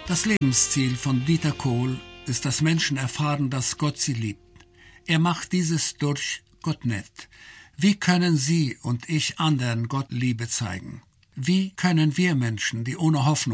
Das Lebensziel von Dieter Kohl ist, dass Menschen erfahren, dass Gott sie liebt. Er macht dieses durch Gottnet. Wie können Sie und ich anderen Gott Liebe zeigen? Wie können wir Menschen, die ohne Hoffnung